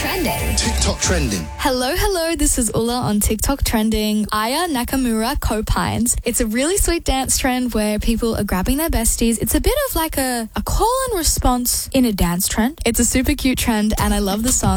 trending. TikTok trending. Hello, this is Ulla on TikTok trending. Aya Nakamura Copines. It's a really sweet dance trend where people are grabbing their besties. It's a bit of like a call and response in a dance trend. It's a super cute trend and I love the song.